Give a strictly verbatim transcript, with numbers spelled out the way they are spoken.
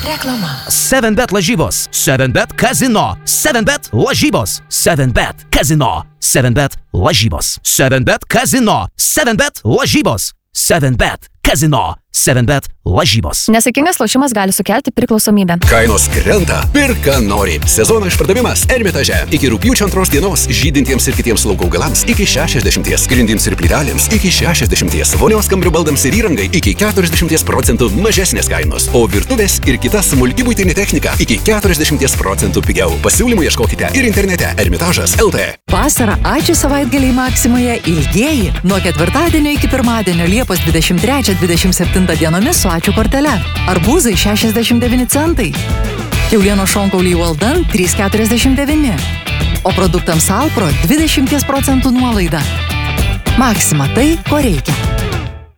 Reklama. seven bet lažybos. seven bet kazino. seven bet lažybos. seven bet kazino. seven bet lažybos. seven bet kazino. seven bet lažybos. seven bet kazino. seven bet lažybos. Nesėkmingas lošimas gali sukelti priklausomybę. Kainos krenta, pirk ką nori. Sezono išpardavimas Ermitaže. Iki rugpjūčio antros dienos žydintiems ir kitiems lauko augalams iki šešiasdešimties, grindims ir plytelėms iki šešiasdešimties, vonios kambario baldams ir įrangai iki keturiasdešimties procentų mažesnės kainos, o virtuvės ir kita smulki buitinė technika iki keturiasdešimties procentų pigiau. Pasiūlymų ieškokite ir internete ermitažas taškas lt. Vasarą ačiū savaitgaliai Maksimoje ilgieji. Nuo ketvirtadienio iki pirmadienio Liepos dvidešimt trečią dvidešimt septintą dienomis su ačiū kortele. Arbūzai šešiasdešimt devyni centai. Kiaulieno šonkauliai Walden trys keturiasdešimt devyni. O produktams Alpro dvidešimt procentų nuolaida. Maksima tai, ko reikia.